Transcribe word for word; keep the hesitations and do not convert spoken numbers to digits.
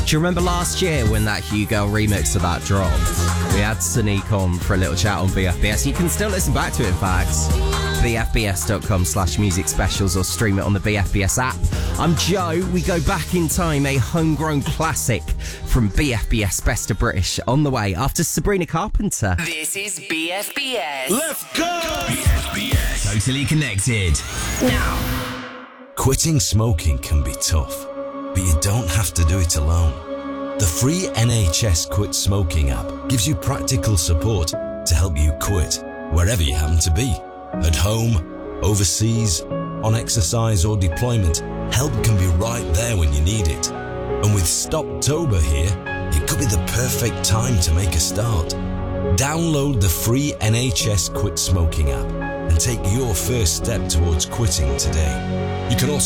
Do you remember last year when that Hugh Girl remix of that dropped? We had Sonique on for a little chat on B F B S. You can still listen back to it, in fact. b f b s dot com slash music specials or stream it on the B F B S app. I'm Joe. We go back in time, a homegrown classic from B F B S Best of British on the way after Sabrina Carpenter. This is B F B S. Let's go! B F B S. Totally connected. Now. Quitting smoking can be tough, but you don't have to do it alone. The free N H S Quit Smoking app gives you practical support to help you quit wherever you happen to be. At home, overseas, on exercise or deployment, help can be right there when you need it. And with Stoptober here, it could be the perfect time to make a start. Download the free N H S Quit Smoking app and take your first step towards quitting today. You can also